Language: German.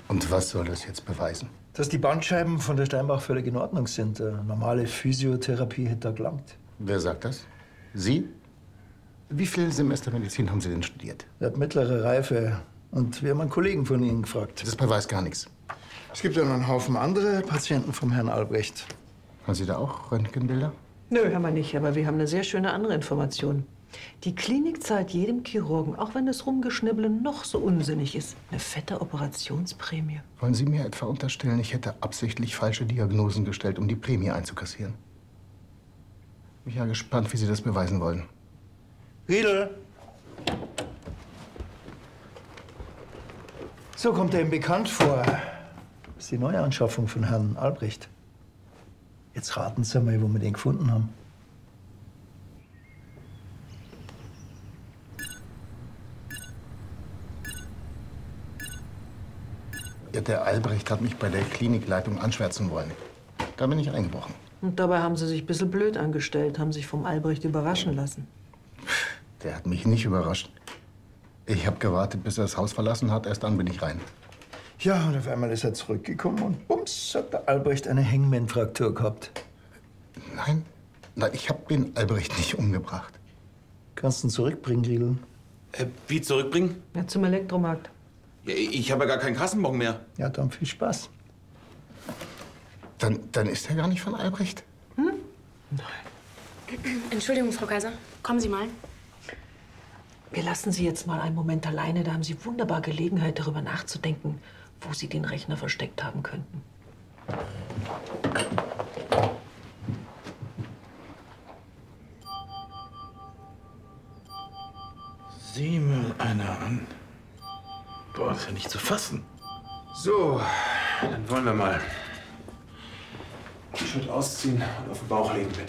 Und was soll das jetzt beweisen? Dass die Bandscheiben von der Steinbach völlig in Ordnung sind. Normale Physiotherapie hätte da gelangt. Wer sagt das? Sie? Wie viele Semester Medizin haben Sie denn studiert? Er hat mittlere Reife. Und wir haben einen Kollegen von Ihnen gefragt. Das beweist gar nichts. Es gibt ja noch einen Haufen andere Patienten vom Herrn Albrecht. Haben Sie da auch Röntgenbilder? Nö, haben wir nicht, aber wir haben eine sehr schöne andere Information. Die Klinik zahlt jedem Chirurgen, auch wenn das Rumgeschnibbele noch so unsinnig ist, eine fette Operationsprämie. Wollen Sie mir etwa unterstellen, ich hätte absichtlich falsche Diagnosen gestellt, um die Prämie einzukassieren? Bin ja gespannt, wie Sie das beweisen wollen. Riedel! So kommt er ihm bekannt vor. Das ist die Neuanschaffung von Herrn Albrecht. Jetzt raten Sie mal, wo wir den gefunden haben. Ja, der Albrecht hat mich bei der Klinikleitung anschwärzen wollen. Da bin ich eingebrochen. Und dabei haben sie sich ein bisschen blöd angestellt, haben sich vom Albrecht überraschen lassen. Der hat mich nicht überrascht. Ich habe gewartet, bis er das Haus verlassen hat. Erst dann bin ich rein. Ja, und auf einmal ist er zurückgekommen und bums, hat der Albrecht eine Hangman-Fraktur gehabt. Nein, ich habe den Albrecht nicht umgebracht. Kannst du ihn zurückbringen, Riedel? Wie zurückbringen? Ja, zum Elektromarkt. Ja, ich habe ja gar keinen Kassenbon mehr. Ja, dann viel Spaß. Dann ist er gar nicht von Albrecht? Entschuldigung, Frau Kaiser. Kommen Sie mal. Wir lassen Sie jetzt mal einen Moment alleine. Da haben Sie wunderbar Gelegenheit, darüber nachzudenken, wo Sie den Rechner versteckt haben könnten. Sieh mal einer an. Boah, das ist ja nicht zu fassen. So, Dann wollen wir mal. Ich würde ausziehen und auf den Bauch legen, bitte.